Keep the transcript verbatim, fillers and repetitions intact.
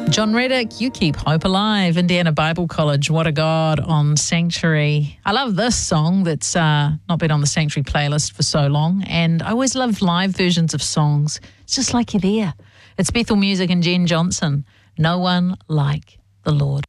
John Reddick, You Keep Hope Alive. Indiana Bible College, What a God on Sanctuary. I love this song that's uh, not been on the Sanctuary playlist for so long, and I always love live versions of songs. It's just like you're there. It's Bethel Music and Jen Johnson. No one like the Lord.